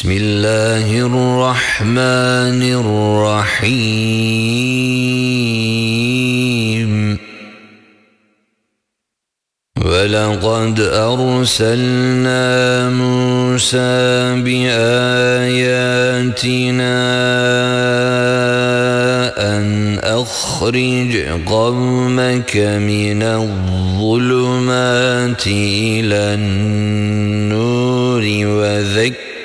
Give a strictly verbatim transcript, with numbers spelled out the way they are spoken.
بسم الله الرحمن الرحيم ولقد أرسلنا موسى بآياتنا أن أخرج قومك من الظلمات إلى النور وذكر